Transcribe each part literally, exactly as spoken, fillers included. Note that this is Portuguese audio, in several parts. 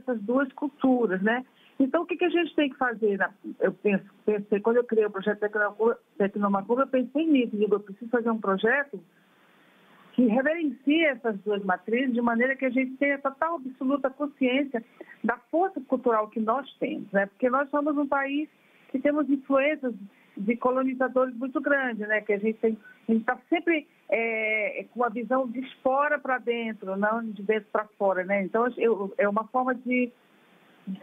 essas duas culturas, né? Então, o que, que a gente tem que fazer? Eu penso, pensei, quando eu criei o projeto Tecnomacumba, eu pensei nisso, digo, eu preciso fazer um projeto que reverencie essas duas matrizes de maneira que a gente tenha total, absoluta consciência da força cultural que nós temos, né? Porque nós somos um país que temos influências de colonizadores muito grandes, né? Que a gente tem, a gente está sempre é, com a visão de fora para dentro, não de dentro para fora, né? Então, eu, é uma forma de, de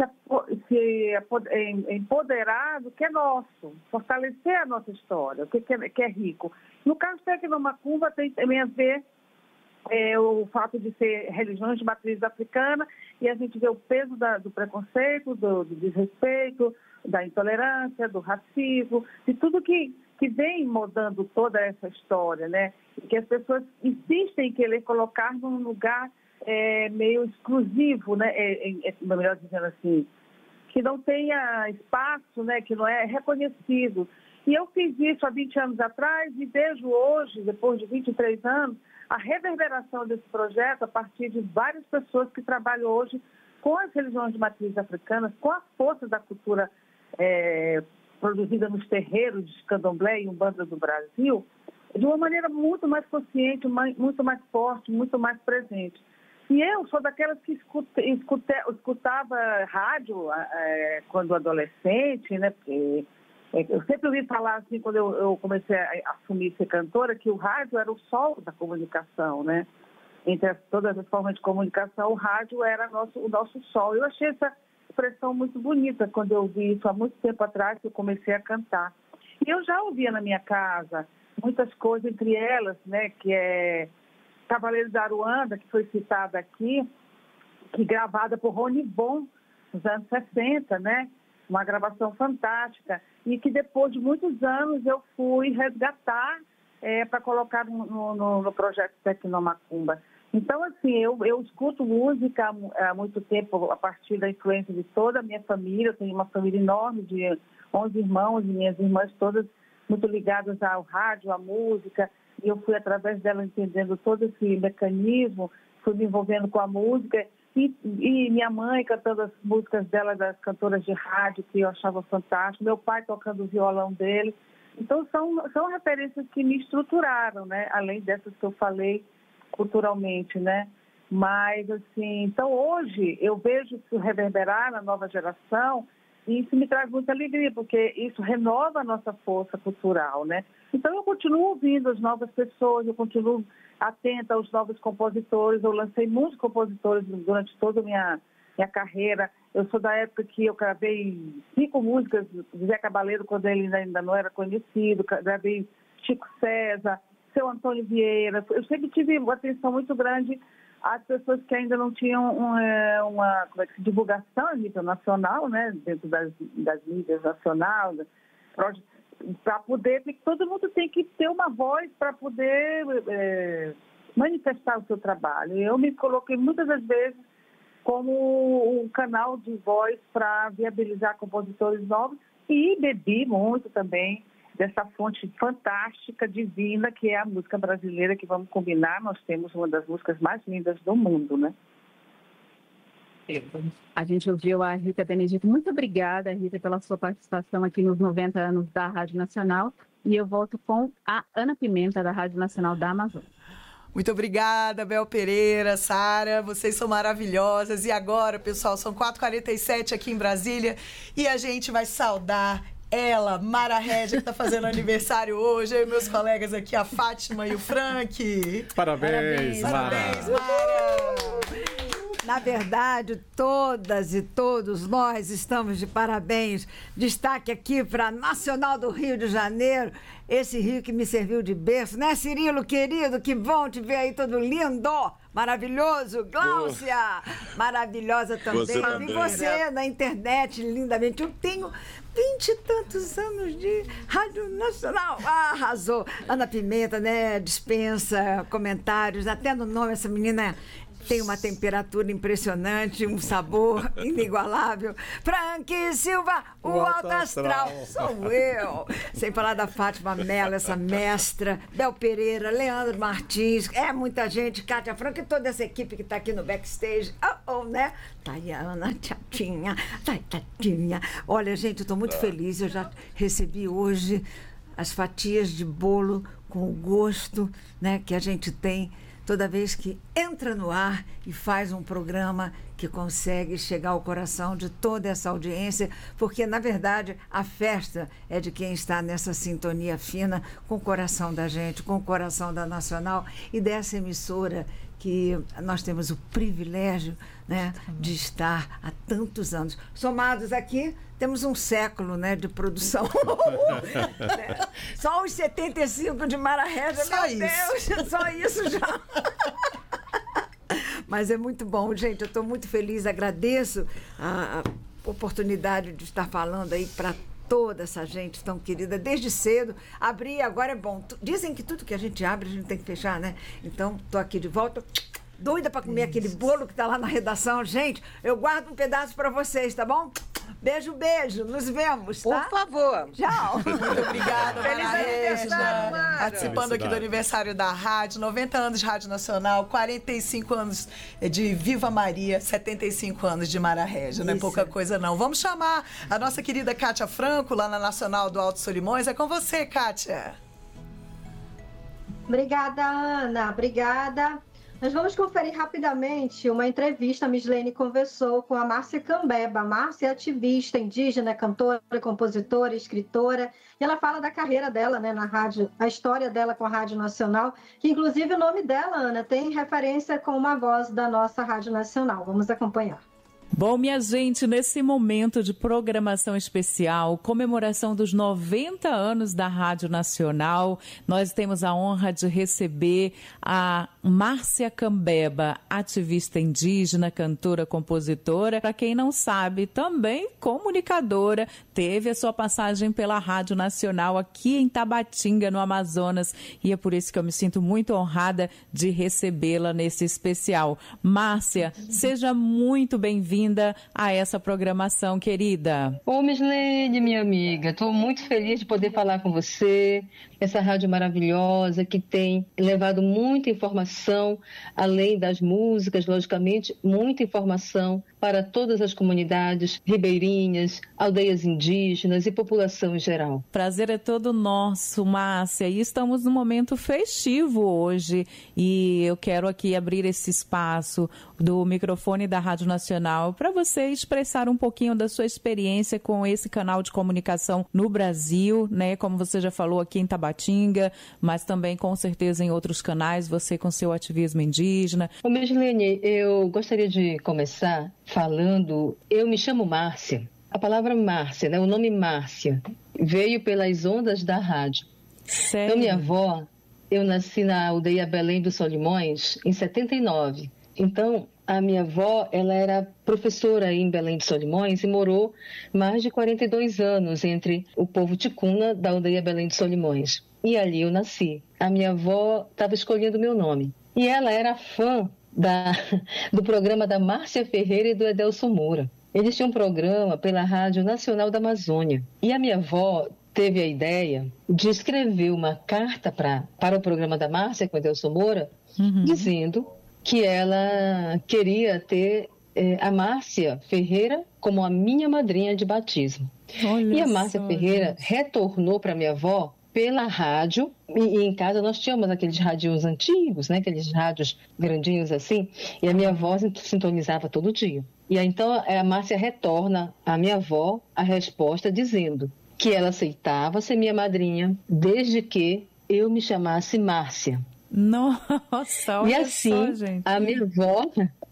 se empoderar do que é nosso, fortalecer a nossa história, o que é, que é rico. No caso do Tecnomacumba tem também a ver é, o fato de ser religiões de matriz africana e a gente vê o peso da, do preconceito, do, do desrespeito, da intolerância, do racismo, de tudo que, que vem mudando toda essa história, né? E que as pessoas insistem em querer colocar num lugar é, meio exclusivo, né? É, é, melhor dizendo assim, que não tenha espaço, né? Que não é reconhecido. E eu fiz isso há vinte anos atrás e vejo hoje, depois de vinte e três anos, a reverberação desse projeto a partir de várias pessoas que trabalham hoje com as religiões de matriz africanas, com a força da cultura é, produzida nos terreiros de candomblé e umbanda do Brasil, de uma maneira muito mais consciente, muito mais forte, muito mais presente. E eu sou daquelas que escute, escute, escutava rádio é, quando adolescente, né, porque eu sempre ouvi falar, assim, quando eu, eu comecei a assumir ser cantora, que o rádio era o sol da comunicação, né? Entre as, todas as formas de comunicação, o rádio era nosso, o nosso sol. Eu achei essa expressão muito bonita quando eu vi isso há muito tempo atrás, que eu comecei a cantar. E eu já ouvia na minha casa muitas coisas, entre elas, né, que é Cavaleiro da Aruanda, que foi citada aqui, que gravada por Rony Bon, nos anos sessenta, né? Uma gravação fantástica, e que depois de muitos anos eu fui resgatar é, para colocar no, no, no projeto Tecnomacumba. Então, assim, eu, eu escuto música há, há muito tempo, a partir da influência de toda a minha família. Eu tenho uma família enorme de onze irmãos, e minhas irmãs todas muito ligadas ao rádio, à música, e eu fui, através dela, entendendo todo esse mecanismo, fui me envolvendo com a música. E, e minha mãe cantando as músicas dela, das cantoras de rádio, que eu achava fantástico, meu pai tocando o violão dele. Então, são, são referências que me estruturaram, né? Além dessas que eu falei culturalmente, né? Mas, assim, então hoje eu vejo isso reverberar na nova geração e isso me traz muita alegria, porque isso renova a nossa força cultural, né? Então, eu continuo ouvindo as novas pessoas, eu continuo atenta aos novos compositores. Eu lancei muitos compositores durante toda a minha, minha carreira. Eu sou da época que eu gravei cinco músicas de Zé Cabaleiro, quando ele ainda não era conhecido, gravei Chico César, Seu Antônio Vieira. Eu sempre tive uma atenção muito grande às pessoas que ainda não tinham uma, uma como é que, divulgação a nível nacional, né, dentro das, das mídias nacionais, para poder, porque todo mundo tem que ter uma voz para poder é, manifestar o seu trabalho. Eu me coloquei muitas das vezes como um canal de voz para viabilizar compositores novos e bebi muito também dessa fonte fantástica, divina, que é a música brasileira, que, vamos combinar, nós temos uma das músicas mais lindas do mundo, né? A gente ouviu a Rita Benedito. Muito obrigada, Rita, pela sua participação aqui nos noventa anos da Rádio Nacional. E eu volto com a Ana Pimenta, da Rádio Nacional da Amazônia. Muito obrigada, Bel Pereira, Sara, vocês são maravilhosas. E agora, pessoal, são quatro e quarenta e sete aqui em Brasília e a gente vai saudar ela, Mara Régia, que está fazendo aniversário hoje. Eu e meus colegas aqui, a Fátima e o Frank. Parabéns, Parabéns, Mara. Parabéns, Mara. Na verdade, todas e todos nós estamos de parabéns. Destaque aqui para Nacional do Rio de Janeiro, esse Rio que me serviu de berço, né, Cirilo, querido? Que bom te ver aí todo lindo, maravilhoso. Gláucia, oh, maravilhosa também. Você também. E você na internet, lindamente. Eu tenho vinte e tantos anos de Rádio Nacional. Ah, arrasou. Ana Pimenta, né, dispensa comentários, até no nome, essa menina tem uma temperatura impressionante, um sabor inigualável. Frank Silva, o, o alto astral. astral. Sou eu. Sem falar da Fátima Mello, essa mestra, Bel Pereira, Leandro Martins, é muita gente, Kátia Franco e toda essa equipe que está aqui no backstage. Oh, oh, né? Tayana, Tchatinha, Tchatinha. Olha, gente, eu estou muito feliz. Eu já recebi hoje as fatias de bolo com o gosto, né, que a gente tem toda vez que entra no ar e faz um programa que consegue chegar ao coração de toda essa audiência, porque, na verdade, a festa é de quem está nessa sintonia fina com o coração da gente, com o coração da Nacional e dessa emissora que nós temos o privilégio, né, de estar há tantos anos. Somados aqui, temos um século, né, de produção. Só os setenta e cinco de Mara Régia, meu isso. Deus, só isso já. Mas é muito bom, gente, eu estou muito feliz, agradeço a oportunidade de estar falando aí para toda essa gente tão querida, desde cedo. Abrir agora é bom. Dizem que tudo que a gente abre, a gente tem que fechar, né? Então, estou aqui de volta, doida para comer Isso. aquele bolo que está lá na redação. Gente, eu guardo um pedaço para vocês, tá bom? Beijo, beijo. Nos vemos, tá? Por favor. Tchau. Muito obrigada, Feliz Mara aniversário, Régia. Participando aqui do aniversário da rádio. noventa anos de Rádio Nacional, quarenta e cinco anos de Viva Maria, setenta e cinco anos de Mara Régia. Não é pouca coisa, não. Vamos chamar a nossa querida Kátia Franco, lá na Nacional do Alto Solimões. É com você, Kátia. Obrigada, Ana. Obrigada. Nós vamos conferir rapidamente uma entrevista. A Mislene conversou com a Márcia Cambeba. A Márcia é ativista indígena, cantora, compositora, escritora. E ela fala da carreira dela, né, na rádio, a história dela com a Rádio Nacional, que inclusive o nome dela, Ana, tem referência com uma voz da nossa Rádio Nacional. Vamos acompanhar. Bom, minha gente, nesse momento de programação especial, comemoração dos noventa anos da Rádio Nacional, nós temos a honra de receber a Márcia Cambeba, ativista indígena, cantora, compositora. Para quem não sabe, também comunicadora, teve a sua passagem pela Rádio Nacional aqui em Tabatinga, no Amazonas, e é por isso que eu me sinto muito honrada de recebê-la nesse especial. Márcia, seja muito bem-vinda a essa programação, querida. Ô, Mislene, minha amiga, estou muito feliz de poder falar com você, essa rádio maravilhosa que tem levado muita informação, além das músicas, logicamente, muita informação para todas as comunidades ribeirinhas, aldeias indígenas e população em geral. Prazer é todo nosso, Márcia, e estamos num momento festivo hoje, e eu quero aqui abrir esse espaço do microfone da Rádio Nacional para você expressar um pouquinho da sua experiência com esse canal de comunicação no Brasil, né? Como você já falou aqui em Tabatinga, mas também com certeza em outros canais, você com seu ativismo indígena. Ô, Mislene, eu gostaria de começar falando, eu me chamo Márcia. A palavra Márcia, né? O nome Márcia veio pelas ondas da rádio. Sério? Então, minha avó, eu nasci na aldeia Belém dos Solimões em setenta e nove. Então, a minha avó, ela era professora em Belém dos Solimões e morou mais de quarenta e dois anos entre o povo ticuna da aldeia Belém dos Solimões. E ali eu nasci. A minha avó estava escolhendo o meu nome. E ela era fã da, do programa da Márcia Ferreira e do Edelson Moura. Eles tinham um programa pela Rádio Nacional da Amazônia. E a minha avó teve a ideia de escrever uma carta pra, para o programa da Márcia com o Edelson Moura, uhum. dizendo que ela queria ter eh, a Márcia Ferreira como a minha madrinha de batismo. Olha e a Márcia só, Ferreira gente. retornou para minha avó pela rádio, e, e em casa nós tínhamos aqueles rádios antigos, né, aqueles rádios grandinhos assim, e a minha avó sintonizava todo dia. E aí, então a Márcia retorna à minha avó a resposta dizendo que ela aceitava ser minha madrinha desde que eu me chamasse Márcia. Nossa, olha e assim, só, gente. a minha avó,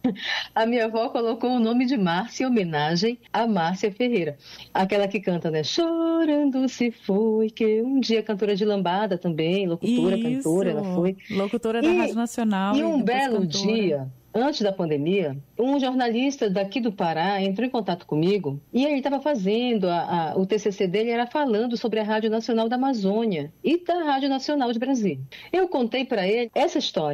a minha avó colocou o nome de Márcia em homenagem a Márcia Ferreira. Aquela que canta, né? Chorando se foi, que um dia cantora de lambada também, locutora, Isso, cantora, ela foi. Locutora da e, Rádio Nacional. E um belo cantora. dia, antes da pandemia, um jornalista daqui do Pará entrou em contato comigo e ele estava fazendo, a, a, o T C C dele era falando sobre a Rádio Nacional da Amazônia e da Rádio Nacional de Brasília. Eu contei para ele essa história.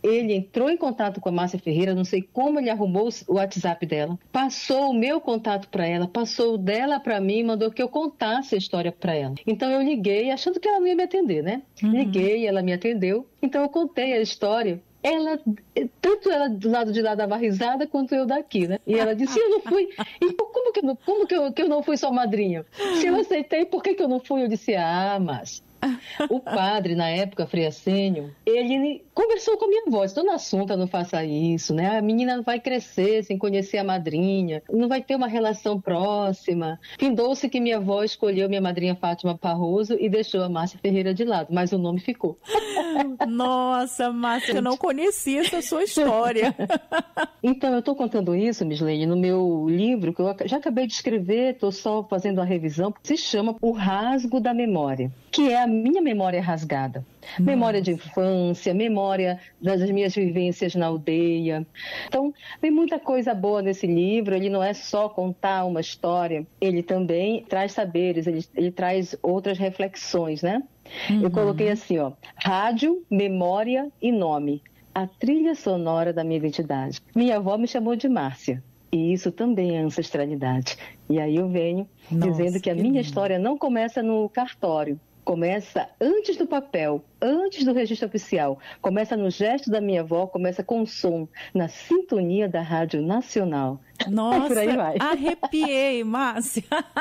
ele entrou em contato com a Márcia Ferreira, não sei como ele arrumou o WhatsApp dela, passou o meu contato para ela, passou o dela para mim, mandou que eu contasse a história para ela. Então eu liguei, achando que ela não ia me atender, né? Uhum. Liguei, ela me atendeu, então eu contei a história. Ela, tanto ela do lado de lá dava risada, quanto eu daqui, né? E ela disse, eu não fui. E como que eu não, como que eu, que eu não fui sua madrinha? Se eu aceitei, por que, que eu não fui? Eu disse, ah, mas... O padre, na época, Frei Assênio, ele conversou com a minha avó, disse, dona Assunta, não faça isso, né? A menina vai crescer sem conhecer a madrinha, não vai ter uma relação próxima. Findou-se que minha avó escolheu minha madrinha Fátima Parroso e deixou a Márcia Ferreira de lado, mas o nome ficou. Nossa, Márcia, eu não conhecia essa sua história. Então, eu estou contando isso, Mislene, no meu livro, que eu já acabei de escrever, estou só fazendo a revisão, se chama O Rasgo da Memória, que é a minha memória rasgada. Nossa. Memória de infância, memória das minhas vivências na aldeia. Então, tem muita coisa boa nesse livro. Ele não é só contar uma história, ele também traz saberes, ele, ele traz outras reflexões, né? Uhum. Eu coloquei assim, ó, rádio, memória e nome. A trilha sonora da minha identidade. Minha avó me chamou de Márcia. E isso também é ancestralidade. E aí eu venho Nossa, dizendo que a que minha lindo. História não começa no cartório. Começa antes do papel, antes do registro oficial. Começa no gesto da minha avó, começa com o som, na sintonia da Rádio Nacional. Nossa, por aí vai. Arrepiei, Márcia.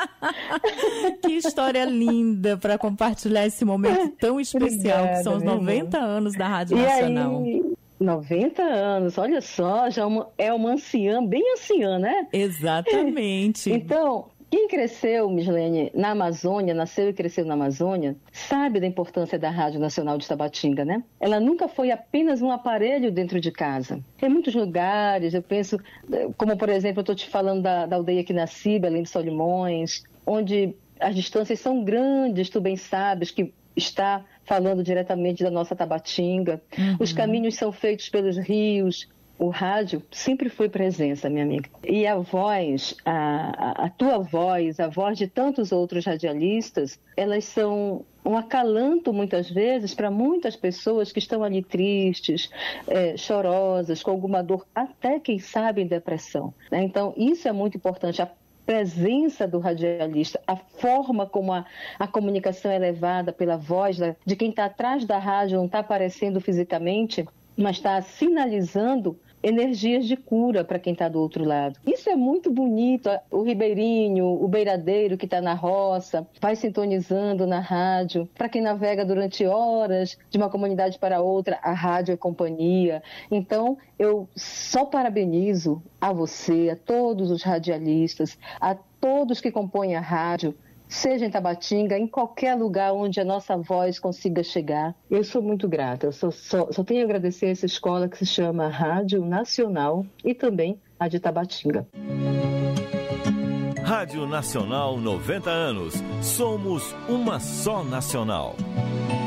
Que história linda para compartilhar esse momento tão especial, Obrigada, que são os noventa irmã. Anos da Rádio e Nacional. Aí... noventa anos, olha só, já uma, é uma anciã, bem anciã, né? Exatamente. Então, quem cresceu, Mislene, na Amazônia, nasceu e cresceu na Amazônia, sabe da importância da Rádio Nacional de Tabatinga, né? Ela nunca foi apenas um aparelho dentro de casa. Em muitos lugares, eu penso, como por exemplo, eu estou te falando da, da aldeia que nasci, Belém de Solimões, onde as distâncias são grandes, tu bem sabes que está falando diretamente da nossa Tabatinga. Uhum. Os caminhos são feitos pelos rios. O rádio sempre foi presença, minha amiga. E a voz, a, a, a tua voz, a voz de tantos outros radialistas, elas são um acalanto, muitas vezes, para muitas pessoas que estão ali tristes, é, chorosas, com alguma dor, até, quem sabe, em depressão. Né? Então, isso é muito importante. A presença do radialista, a forma como a, a comunicação é levada pela voz da, de quem está atrás da rádio, não está aparecendo fisicamente, mas está sinalizando energias de cura para quem está do outro lado. Isso é muito bonito. O ribeirinho, o beiradeiro que está na roça, vai sintonizando na rádio. Para quem navega durante horas de uma comunidade para outra, a rádio é companhia. Então, eu só parabenizo a você, a todos os radialistas, a todos que compõem a rádio, seja em Tabatinga, em qualquer lugar onde a nossa voz consiga chegar. Eu sou muito grata, eu só, só, só tenho a agradecer a essa escola que se chama Rádio Nacional e também a de Tabatinga. Rádio Nacional noventa anos. Somos uma só nacional.